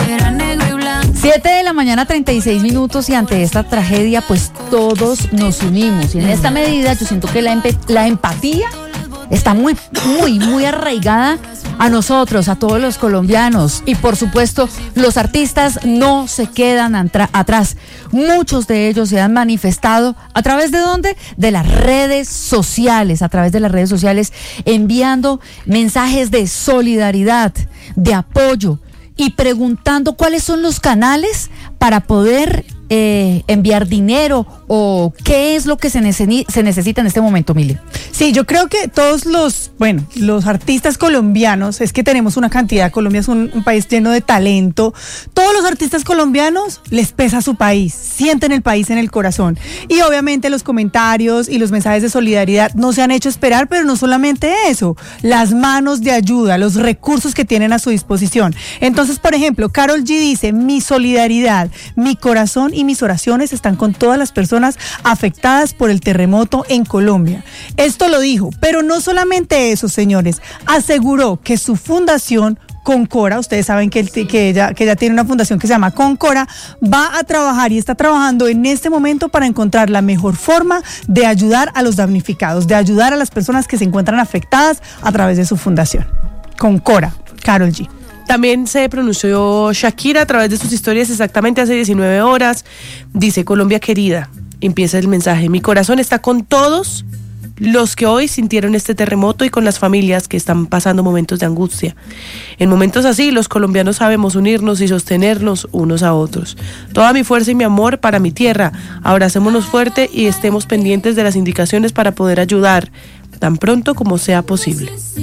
7:36 a.m. y ante esta tragedia pues todos nos unimos y en esta medida yo siento que la empatía está muy arraigada a nosotros, a todos los colombianos y por supuesto los artistas no se quedan atrás. Muchos de ellos se han manifestado a través de ¿dónde? De las redes sociales, enviando mensajes de solidaridad, de apoyo y preguntando cuáles son los canales para poder enviar dinero o qué es lo que se necesita en este momento, Mili. Sí, yo creo que todos los artistas colombianos, es que tenemos una cantidad, Colombia es un país lleno de talento, todos los artistas colombianos les pesa su país, sienten el país en el corazón y obviamente los comentarios y los mensajes de solidaridad no se han hecho esperar, pero no solamente eso, las manos de ayuda, los recursos que tienen a su disposición. Entonces, por ejemplo, Karol G dice, mi solidaridad, mi corazón y mis oraciones están con todas las personas afectadas por el terremoto en Colombia. Esto lo dijo, pero no solamente eso, señores, aseguró que su fundación Concora, ustedes saben que ella tiene una fundación que se llama Concora, va a trabajar y está trabajando en este momento para encontrar la mejor forma de ayudar a los damnificados, de ayudar a las personas que se encuentran afectadas a través de su fundación. Concora, Karol G. También se pronunció Shakira a través de sus historias exactamente hace 19 horas. Dice, Colombia querida, empieza el mensaje, mi corazón está con todos los que hoy sintieron este terremoto y con las familias que están pasando momentos de angustia. En momentos así, los colombianos sabemos unirnos y sostenernos unos a otros. Toda mi fuerza y mi amor para mi tierra. Abracémonos fuerte y estemos pendientes de las indicaciones para poder ayudar tan pronto como sea posible.